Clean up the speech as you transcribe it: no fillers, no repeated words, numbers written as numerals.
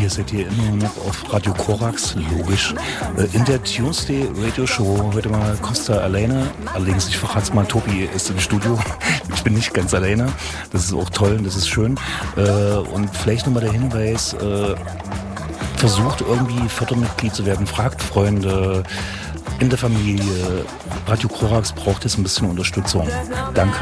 ihr seid hier immer noch auf Radio Korax, logisch. In der Tuesday Radio Show heute mal Costa alleine. Allerdings, ich verrate mal, Tobi ist im Studio. Ich bin nicht ganz alleine. Das ist auch toll und das ist schön. Und vielleicht nochmal der Hinweis, versucht irgendwie Fördermitglied zu werden, fragt Freunde in der Familie. Radio Korax braucht jetzt ein bisschen Unterstützung. Danke.